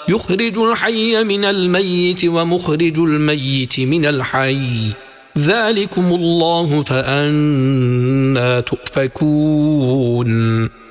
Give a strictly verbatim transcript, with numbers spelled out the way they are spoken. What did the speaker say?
يخرج الحي من الميت ومخرج الميت من الحي ذلكم الله فأنى تؤفكون